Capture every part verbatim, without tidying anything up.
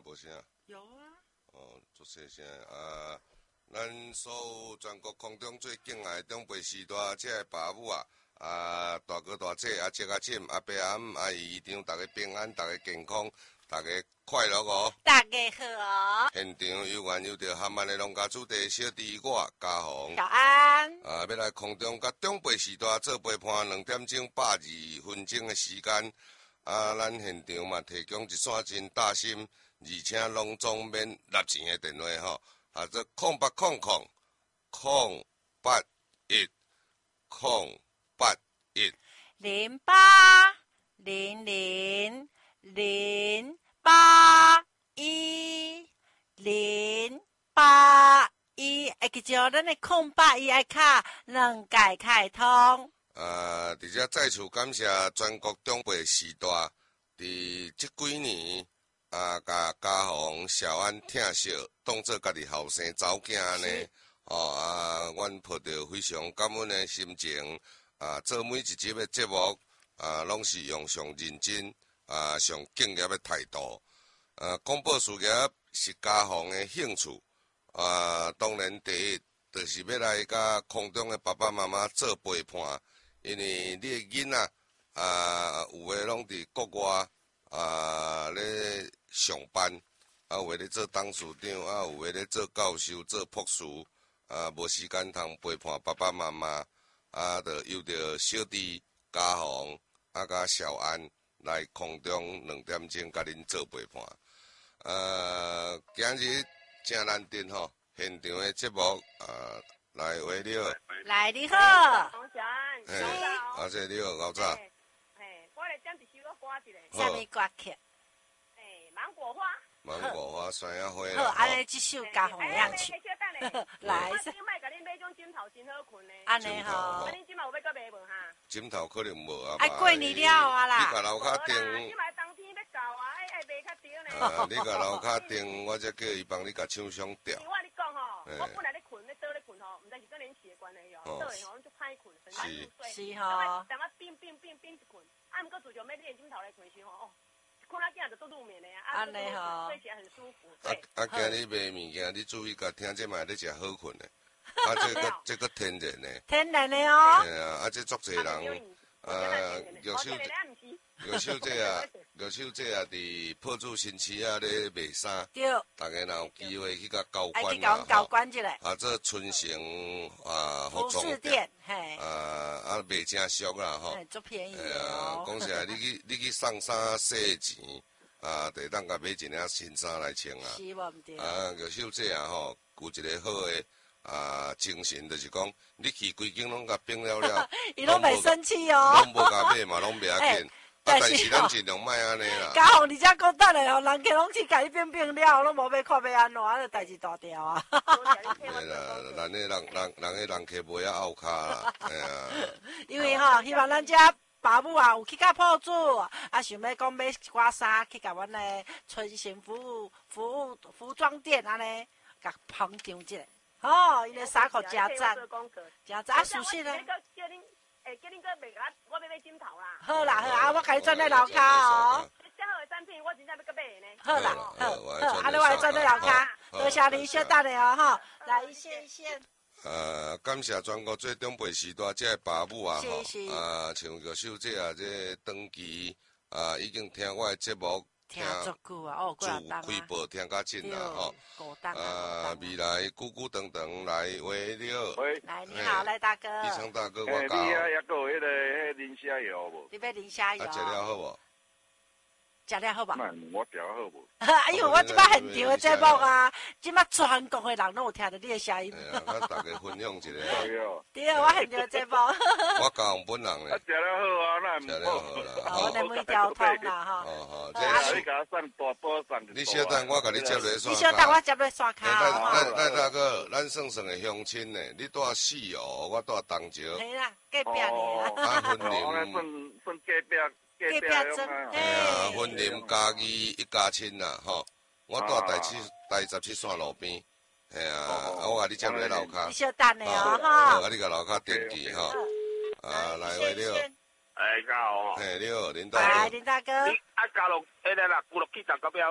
无声？ 有啊。 哦，足细声啊！咱所有全国空中最敬爱的长辈时代，这个爸母啊，啊大哥大姐啊，姐啊姐阿伯阿姆阿姨，一场大家平安，大家健康，大家快乐哦！ 大家好。 现场有缘有着含万的农家主题小弟我嘉宏。 小安。 啊，要来空中甲长辈时代做陪伴两点钟百二分钟的时间。啊，咱现场嘛提供一线真大心，而且拢总免纳钱的电话吼。啊，这空八空空空八一空八一零八零零零八一零八一，会记住咱的空八一爱卡两界开通。 啊，伫遮再次感谢全国长辈时代，伫即几年。啊，甲嘉宏、小安疼惜，当做家己后生走囝呢，哦啊，阮抱着非常感恩的心情，啊，做每一集的节目，啊，拢是用上认真、啊上敬业的态度。啊，广播事业是嘉宏的兴趣，啊，当然第一就是要来甲空中的爸爸妈妈做陪伴，因为你的囡仔啊，有诶拢伫国外。啊，咧上班，啊有诶咧做董事长，啊有诶咧做教授、做博士，啊无时间通陪伴爸爸妈妈，啊，着有着小弟嘉宏，啊甲小安来空中两点钟甲恁做陪伴。呃，今日真难得吼，现场诶节目啊来话了。 来你好。 小安， 嘿，阿姐你好，老早。 我来点一首歌歌一个。 啥物歌曲？ 诶，芒果花。 芒果花、山野花好，安尼这首嘉宏会晓唱。来， 我今摆甲恁买种枕头真好困呢。 安尼吼。 啊，恁今摆有要搁买无哈？ 枕头可能无啊。 哎，过年了啊啦。 你甲楼骹订。 今摆冬天要到啊，爱爱卖较少呢。 啊，你甲楼骹订，我才叫伊帮你甲厂商调。 我跟你讲吼，我本来咧困，咧倒咧困吼，毋知是跟年期的关系哦，倒咧吼，就歹困，神经入睡。 是吼。 等我冰冰冰冰一困，啊，毋过自从要练枕头来困时吼，哦。困仔囝就都入眠的啊，安尼吼，睡起来很舒服。啊啊，今日卖物件，你注意甲听这卖咧食好困的，啊，这个这个天然的。 天然的哦。 嘿啊，啊，这足侪人，啊，玉秀，玉秀这啊，玉秀这啊，伫破竹新市啊咧卖衫。 对。 大家若有机会去甲交关啦。去甲交关一下。 啊，这春城啊，服装店，嘿。 啊啊，卖真俗啦吼。 嘿，足便宜哦。讲实，你去你去送衫洗钱，啊，得当甲买一领新衫来穿啊。 是无毋对。 啊，玉秀这啊吼，有一个好诶啊精神，就是讲你去规间拢甲冰了了。 伊拢袂生气哦。 拢无甲买嘛，拢袂要紧。啊，但是咱尽量莫安尼啦。 嘉宏，你遮讲等咧吼，人客拢去甲你变变了，拢无要看要安怎，啊，代志大条啊。 对啦，咱诶人人人诶人客袂晓拗卡啦，哎呀。 因为吼，希望咱遮爸母啊有去甲铺子，啊想要讲买一寡衫去甲阮诶春行服务服务服装店安尼，甲捧场一下。哦，因为衫裤真赞，真赞啊，舒适咧。 诶，叫恁搁卖甲我要买枕头啦。 好啦好啊，我甲你转咧楼骹哦。 遮好诶产品，我真正要搁买呢。 好啦，好，好，安尼我来转咧楼骹，多谢你小等咧哦吼，来一线一线。 呃，感谢全国最长辈时代这个爸母啊吼，啊，像玉秀这啊，这长期啊已经听我诶节目。 听足久啊，哦， 自开播听较真啦吼，啊，未来久久长长来话了。 喂， 来你好，赖大哥。 医生大哥，我教。你遐还有迄个迄磷虾油无？ 你要磷虾油？ 啊，食了好无？ 食了好吧？ 我食好无？ 哎呦，我即摆现场的节目啊，即摆全国的人拢有听到你的声音。 哎呀，我大家分享一下。 对，我现场的节目。 我教本人咧。 啊，食了好啊，那食了好啦。 我的每条通啦哈。 哦好， 这啊，你甲我送大波送。 你小等我甲你接落线。 你小等我接落线卡。 咱咱大哥，咱算算的乡亲呢，你住四哦，我住东桥。 系啦，隔壁呢。 啊，分林。 算算隔壁。 隔壁庄， 哎呀，分林家己一家亲啦，吼，我住第七第十七线路边，哎呀，啊，我甲你接落楼骹， 你小等咧哦，哈， 啊，你甲楼骹登记吼，啊，来话了， 哎，家好， 嘿，你好，林大哥， 哥， 林大哥， 你啊，加入迄个啦，古乐器站到尾有， 古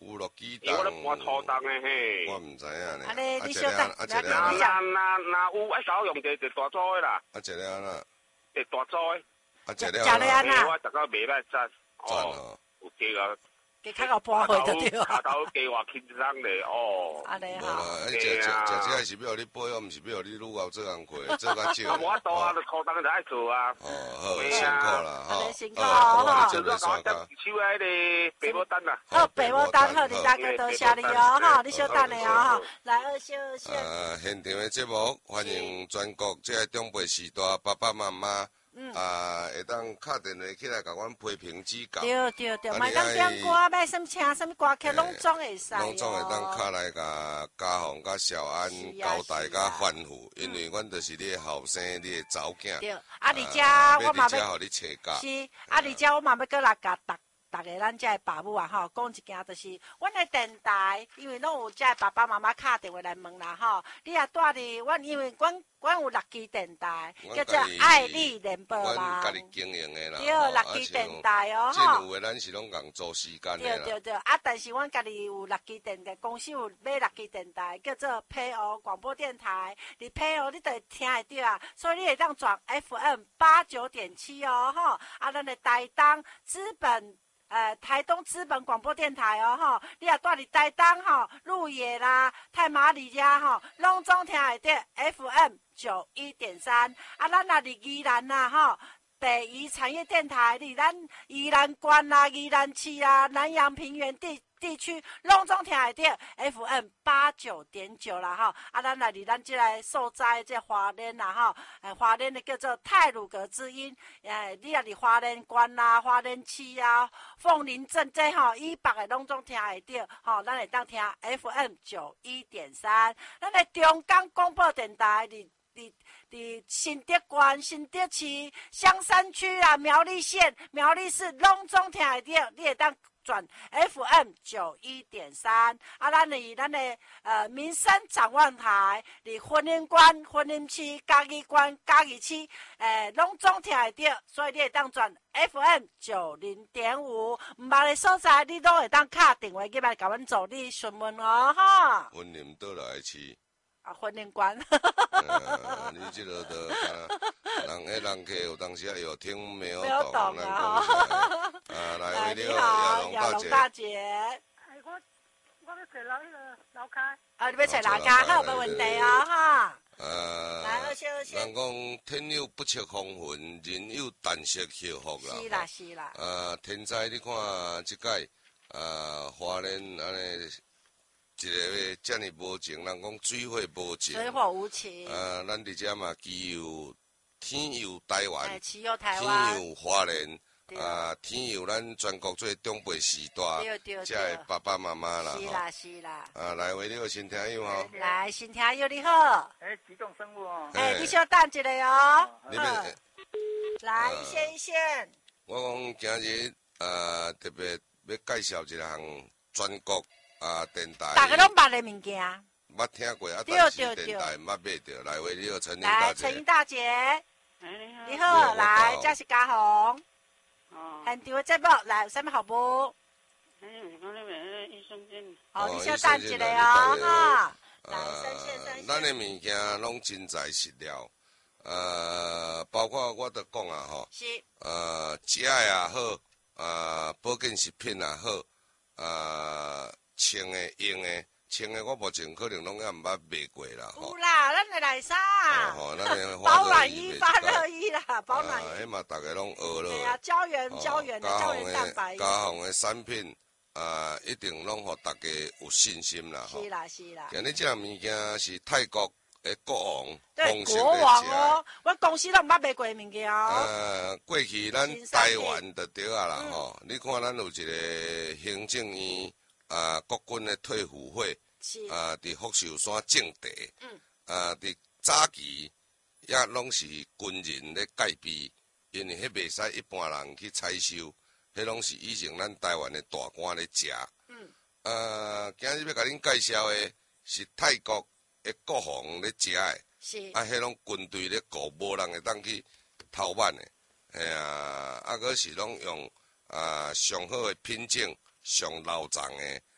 有落几因为我档， 咧搬土档的嘿。 我唔知影呢。 安尼啊，一你小等个啊，一来个那你讲啊， 那那那有爱搞用地地大组的啦， 啊，一个啊啦， 地大组的。 啊，一食个啊啦， 食咧安那嘿我逐个袂歹赞。 赞哦， 哦。 有加个。 给较个搬回就对下啊。 头加我轻松咧，哦。 安尼吼， 无啦，迄食食食这是要互你培养，毋是要互你愈后做工课，做较少。 啊，无法度啊，土档就爱做啊。 哦，好，辛苦啦，吼。 安尼辛苦好，我吼你做就说袂煞搞手迄个白牡丹啦。 好，爸母等好，你大家多谢你哦，吼，你小等咧哦，吼，来二小小。 啊，现场的节目欢迎全国这些长辈时代爸爸妈妈，啊，会当敲电话起来甲阮批评指教。 对对对，莫当点歌，要什么请什么歌曲，拢总会使哦。 拢总会当敲来甲家宏、甲小安交代、甲吩咐，因为阮就是你的后生，你的查某囝。 对，啊，而且我嘛要， 要， 互你找教。 是，啊，而且我嘛要搁来甲逐逐个咱遮的爸母啊，吼，讲一件就是，阮的电台，因为拢有遮的爸爸妈妈敲电话来问啦，吼，你也住伫阮，因为阮阮有六支电台，叫做爱丽联播阮家网。 己经营的啦。 对，六支电台哦， 政吼。 府的咱是拢共做时间的啦。 对对对，啊，但是阮家己有六支电台，公司有买六支电台，叫做配偶广播电台。你配偶你就会听会到啊，所以你会当转 F M 八九点七哦，吼，啊，咱的台东资本。呃，台东资本广播电台哦，吼，你也住伫台东吼，鹿野啦、太麻里遮吼，拢总听会到 F M 九一点三。啊，咱也伫宜兰啦，吼，第一产业电台伫咱宜兰县啦、宜兰市啊、南洋平原地地区，拢总听会到 F M 八九点九啦，吼。啊，咱来伫咱即个所在即花莲啦，吼，诶，花莲的叫做太鲁阁之音，诶，你也伫花莲县啦、花莲市啊、凤林镇这吼，以北的拢总听会到，吼，咱会当听 F M 九一点三，咱的中港广播电台伫。伫伫新德县、新德市、香山区啊、苗栗县、苗栗市拢总听会到，你会当转 F M 九一点三。啊，咱伫咱的呃民生展望台，伫婚姻县、婚姻区、嘉义县、嘉义市，诶，拢总听会到，所以你会当转 F M 九零点五。毋捌的所在，你都会当敲电话进来甲阮助理询问哦，哈。 婚姻倒来市。 啊，婚姻关。 呃，你这个都人迄人客有当时啊有听没有懂， 咱讲啊，来，为你了好，亚龙大姐。 哎，我我要找楼迄个楼骹。 啊，你要找楼骹，好，没问题哦，哈。 呃， 来，二小二小。 人讲天有不测风云，人有旦夕幸福啦。 是啦，是啦。 呃，天灾你看即届，呃，花莲安尼。一个遮尔无情，人讲水火无情， 水火无情。 呃，咱伫遮嘛，既有天有台湾， 哎，只有台湾， 天有花莲，啊，天有咱全国最长辈时代， 对对对， 遮的爸爸妈妈啦， 是啦是啦。 啊，来，为了新听友吼， 来，新听友你好。 哎，激动生物哦。 哎，你稍等一下哦。 你们来，一线一线。 我讲今日呃特别要介绍一项全国。啊，电台， 大家拢捌的物件， 捌听过啊，但是电台毋捌买着。来，为你好，陈英大姐。 陈英大姐， 哎， 你好，来，这是嘉宏。 哦。 现场的节目，来，有啥物服务？ 哎，是讲你们益生菌。 哦，你稍等一下哦，哈。来，三线三线。 咱的物件拢真材实料，呃，包括我著讲啊，吼。 是。 呃，食的也好，呃，保健食品也好，呃。穿的、用的、穿的，我目前可能拢也毋捌卖过啦。 有啦，咱的内衫。 哦，咱的保暖衣、发热衣啦，保暖衣。 啊，迄嘛，逐个拢学了。 对啊，胶原、胶原的胶原蛋白。 家宏的产品，啊，一定拢互大家有信心啦。 是啦，是啦。 今日这项物件是泰国的国王， 对，国王哦，我公司都毋捌卖过物件哦。 呃，过去咱台湾就对啊啦吼，你看咱有一个行政院。啊，国军的退伍会，啊，伫福寿山种地，嗯，啊，伫早期也拢是军人咧戒备，因为迄袂使一般人去采收，迄拢是以前咱台湾的大官咧食。嗯，呃，今日要甲恁介绍的是泰国的国防咧食的，是，啊，迄拢军队咧顾，无人会当去偷挽的，嘿啊，啊，佫是拢用啊上好的品种。上老长的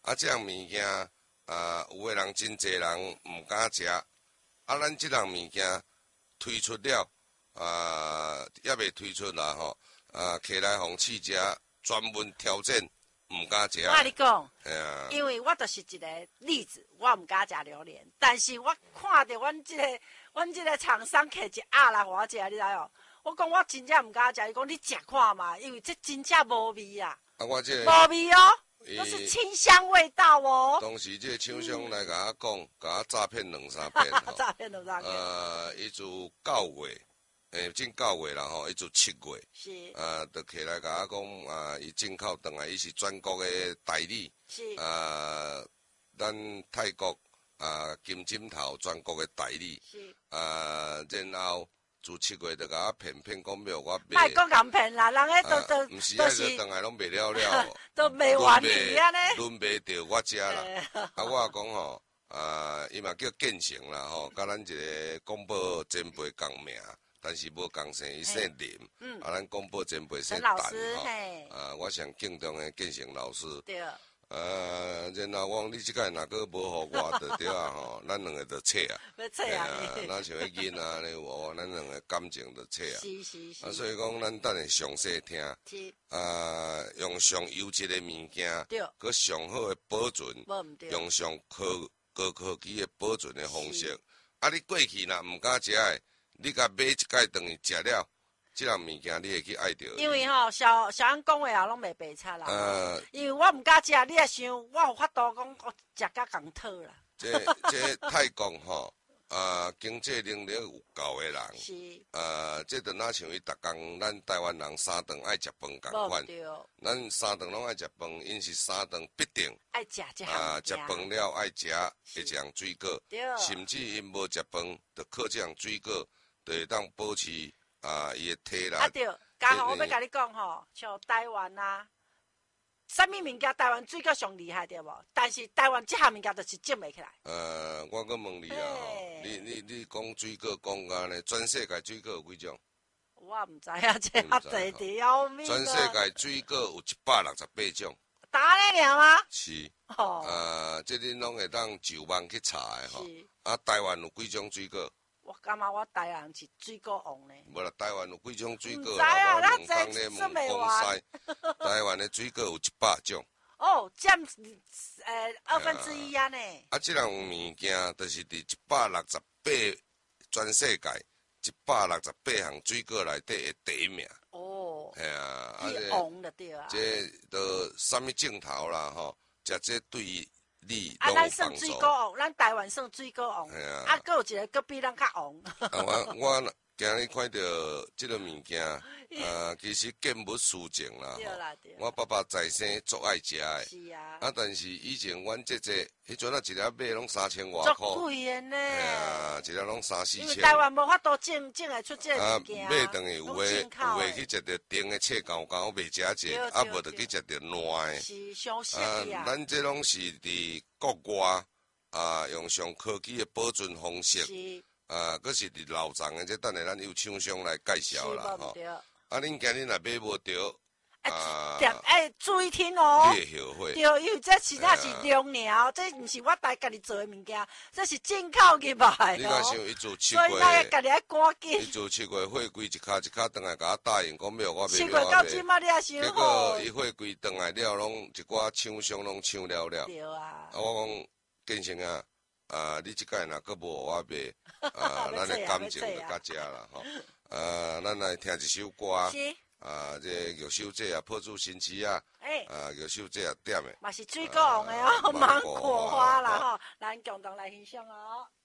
啊，这样物件啊，有诶人真侪人毋敢食，啊，咱即样物件推出了，啊，也未推出啦吼，啊，客来互试食，专门挑战毋敢食。 我甲你讲， 哎呀， 因为我就是一个例子，我毋敢食榴莲，但是我看到阮即、这个，阮即个厂商摕一盒来互我食，你知哦？我讲我真正毋敢食，伊讲你食看嘛，因为这真正无味啊， 啊，我这无味哦，都是清香味道哦。 当时这个厂商来甲我讲，甲我诈骗两三遍吼。 诈骗两三遍。 呃，伊自九月，诶，进九月啦吼，伊自七月。 是。 啊，就起来甲我讲啊，伊进口倒来，伊是全国的代理。 是。 啊，咱泰国啊金枕头全国的代理。 是。 啊，然后。自七月就甲我骗骗讲要我卖， 卖讲咁骗啦，人迄都都都是，都是，倒来拢卖了了， 都卖完去安尼， 轮卖着我遮啦。啊，我讲吼，啊，伊嘛叫建成啦吼，甲咱一个广播前辈共名，但是无共姓，伊姓林，啊，咱广播前辈姓陈吼，啊，我上敬重的建成老师。对。呃，然后我讲你即个若个无互我着对啊吼，咱两个着切啊， 要切啊， 咱像迄囡仔尼话，咱两个感情着切啊。 是是是。啊， 所以讲咱等下详细听。是。啊，用上优质的物件，对，佮上好的保存，用上科高科技的保存的方式。啊，你过去若毋敢食的，你甲买一盖等于食了。即样物件你会去爱着。因为吼、喔，小小安讲话也拢袂白差啦。呃，因为我毋敢食，你也想我有法度讲我食甲共讨啦。 这这泰国吼，啊，经济能力有够的人，是，呃，这就哪像伊逐工咱台湾人三顿爱食饭共款。咱三顿拢爱食饭，因是三顿必定爱食这项啊，食饭了爱食一项水果，甚至因无食饭，就靠这项水果，就会当保持。啊，伊的体力。啊对，刚好我要甲你讲吼，像台湾啊，啥物物件台湾水果上厉害对无？但是台湾这项物件就是种袂起来。 呃，我搁问你啊吼，你你你讲水果讲安尼，全世界水果有几种？ 我毋知影，这较侪的要命。 全世界水果有一百六十八种。 打咧尔吗？ 是。哦。呃，这恁拢会当就网去查的吼。是。啊，台湾有几种水果？ 我感觉我台湾是水果王呢。 无啦，台湾有几种水果啦？我问讲咧问讲西，台湾的水果有一百种。 哦，占呃二分之一啊呢。 啊，这样物件就是伫一百六十八全世界一百六十八项水果内底的第一名。哦。系啊，啊这王就对啊。 这都啥物镜头啦吼，食这对。 啊，咱算水果王，咱台湾算水果王，啊，搁有一个搁比咱较王。 啊，我我今日看到即个物件，啊，其实见物思情啦。对啦对。我爸爸在生足爱食的。是啊。啊，但是以前阮姐姐，迄阵啊一粒买拢三千外箍。 足贵的呢。 系啊，一粒拢三四千。因为台湾无法度种种会出这个物件。 啊，买等于有诶有诶去食着甜诶切糕糕，袂食者，啊无着去食着烂诶。 是相似的啊。 咱这拢是伫国外啊，用上科技诶保存方式。是。啊，佫是伫老藏诶，这等下咱有厂商来介绍啦吼。啊，恁今日若买无着， 啊，哎，注意听哦。 你会后悔。 对，因为这实在是良料，这毋是我家家己做诶物件，这是进口入来你敢想伊做七月？所以咱要家己爱赶紧。 伊做七月货柜一卡一卡转来，甲我答应讲要我买。 七月到即马你也想好。 结果伊货柜转来了，拢一寡厂商拢抢了了。 对啊。 啊，我讲建成啊。啊！你即届若阁无我买，啊，咱的感情就较遮啦吼。啊，咱来听一首歌，啊，这玉秀姐啊，破竹新旗啊，啊，玉秀姐啊点的， 嘛是水果王的哦，芒果花啦吼，咱共同来欣赏哦。